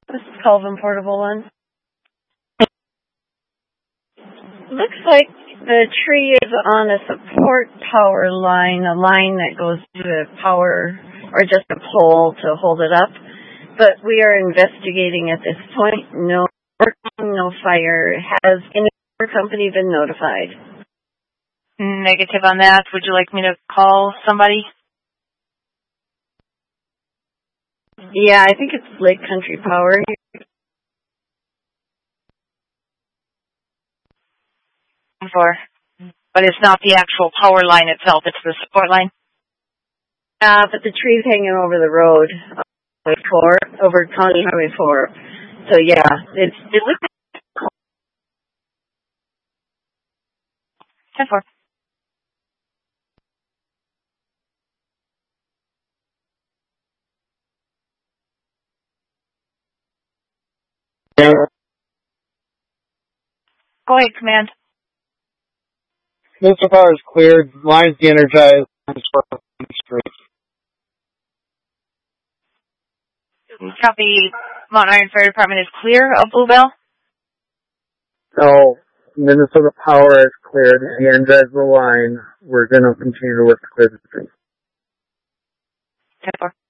This is Calvin Portable One. Looks like the tree is on a support power line, a line that goes to the power or just a pole to hold it up. But we are investigating at this point. No fire. Has any company been notified? Negative on that. Would you like me to call somebody? Yeah, I think it's Lake Country Power. But it's not the actual power line itself, it's the support line? But the tree's hanging over the road, over County Highway 4. So yeah, it looks like 10-4. Go ahead, Command. Municipal power is cleared. Lines de-energized. Copy. Mount Iron Fire Department is clear of Bluebell? No, Minnesota Power is cleared. De-energized the line. We're going to continue to work to clear the street. 10-4.